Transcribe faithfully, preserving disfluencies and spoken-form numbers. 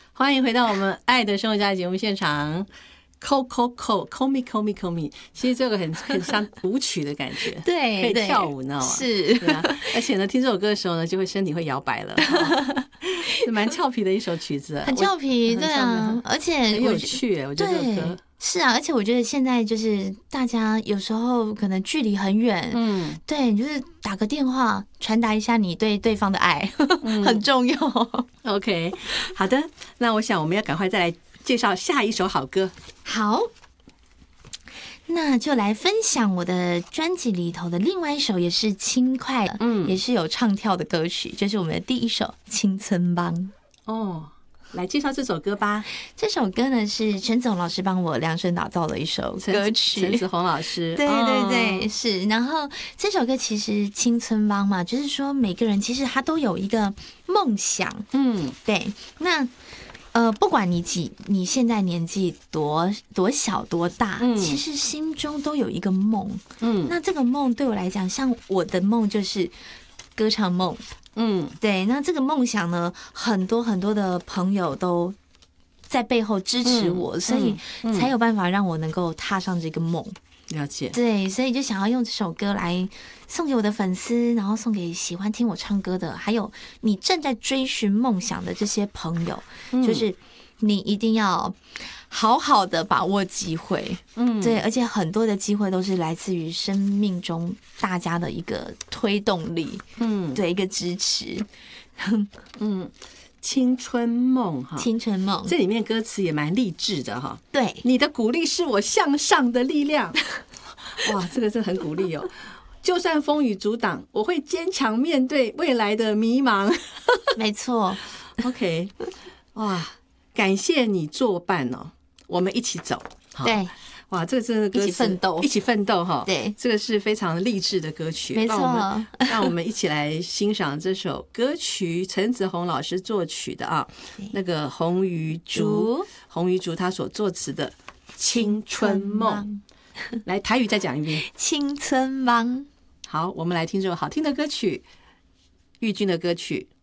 欢迎回到我们爱的生活家节目现场。call call call call me call me call me， 其实这个很很像舞曲的感觉， 对， 可以跳舞，你知道吗？ 是， 对啊，而且呢，听这首歌的时候呢，就会身体会摇摆了，哦、是蛮俏皮的一首曲子， 很俏皮，对啊，而且很有趣，我觉得这首歌。 是啊，而且我觉得现在就是大家有时候可能距离很远，嗯，对，你就是打个电话传达一下你对对方的爱，嗯、很重要。 OK， 好的，那我想我们要赶快再来介绍下一首好歌。 好，那就来分享我的专辑里头的另外一首也是轻快的，嗯，也是有唱跳的歌曲，就是我们的第一首《青春帮》。 哦。来介绍这首歌吧。 这首歌呢是陈子红老师帮我量身打造的一首歌曲， 陈子红老师， 对对对，哦、是。然后这首歌其实青春帮嘛，就是说每个人其实他都有一个梦想，嗯，对。那呃，不管你几，你现在年纪多多小多大，嗯，其实心中都有一个梦，嗯。那这个梦对我来讲，像我的梦就是歌唱梦。嗯，对，那这个梦想呢，很多很多的朋友都在背后支持我，嗯、所以才有办法让我能够踏上这个梦。 了解， 对，所以就想要用这首歌来送给我的粉丝，然后送给喜欢听我唱歌的，还有你正在追寻梦想的这些朋友，嗯、就是你一定要好好的把握机会，嗯，对，而且很多的机会都是来自于生命中大家的一个推动力，嗯，对，一个支持， 嗯，青春梦哈， 青春梦， 这里面歌词也蛮励志的哈， 对， 你的鼓励是我向上的力量，哇，这个真的很鼓励哦。就算风雨阻挡，我会坚强面对未来的迷茫。 没错 ，OK， 哇，感谢你作伴哦。我们一起走， 对， 哇，这个真的歌词一起奋斗， 一起奋斗哈， 对， 这个是非常励志的歌曲， 没错。 让我们让我们一起来欣赏这首歌曲，陈子红老师作曲的啊，那个洪于竹，洪于竹他所作词的《青春梦》，来台语再讲一遍，《 青春梦》。 好，我们来听这首好听的歌曲，玉君的歌曲。